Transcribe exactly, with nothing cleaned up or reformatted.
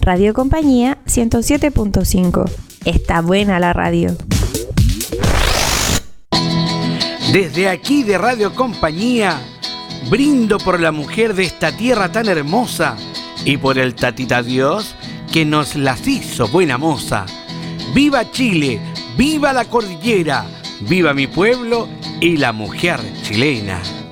Radio Compañía ciento siete punto cinco. Está buena la radio. Desde aquí de Radio Compañía, brindo por la mujer de esta tierra tan hermosa y por el tatita Dios que nos las hizo buena moza. ¡Viva Chile! ¡Viva la cordillera! ¡Viva mi pueblo y la mujer chilena!